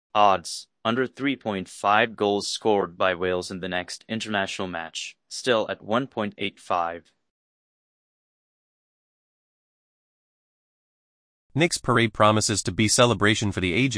Odds: under 3.5 goals scored by Wales in the next international match, still at 1.85. Nick's parade promises to be celebration for the ages.